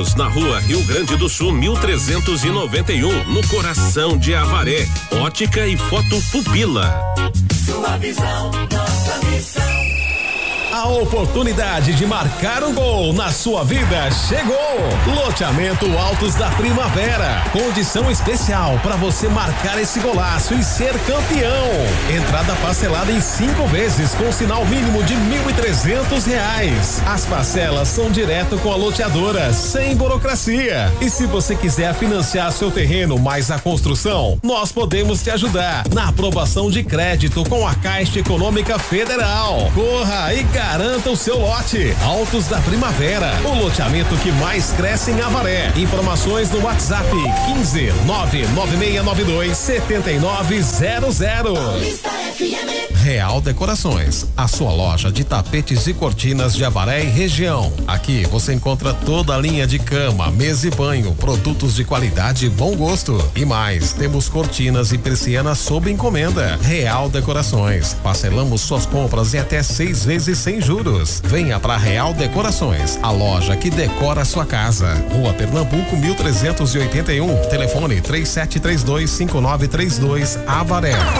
Estamos na Rua Rio Grande do Sul, 1391, no coração de Avaré. Ótica e Foto Pupila. Sua visão, nossa missão. A oportunidade de marcar um gol na sua vida chegou. Loteamento Altos da Primavera. Condição especial para você marcar esse golaço e ser campeão. Entrada parcelada em 5 vezes com sinal mínimo de R$1.300. As parcelas são direto com a loteadora, sem burocracia. E se você quiser financiar seu terreno mais a construção, nós podemos te ajudar na aprovação de crédito com a Caixa Econômica Federal. Corra e garanta o seu lote. Altos da Primavera, o loteamento que mais cresce em Avaré. Informações no WhatsApp 15 99692 7900. Real Decorações, a sua loja de tapetes e cortinas de Avaré e região. Aqui você encontra toda a linha de cama, mesa e banho, produtos de qualidade e bom gosto. E mais, temos cortinas e persianas sob encomenda. Real Decorações, parcelamos suas compras em até 6 vezes sem juros. Venha para Real Decorações, a loja que decora a sua casa. Rua Pernambuco 1381, telefone 3732-5932, Avaré.